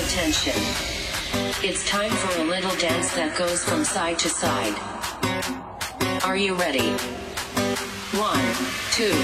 attention. It's time for a little dance that goes from side to side. Are you ready? 1, 2.